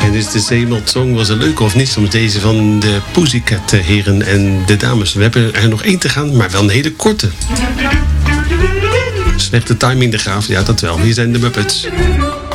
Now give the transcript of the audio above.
En dus de Zeemelt Song was een leuke of niet, soms deze van de Pussycat heren en de dames. We hebben er nog 1 te gaan, maar wel een hele korte. Slechte timing, de Graaf, ja dat wel. Hier zijn de Muppets.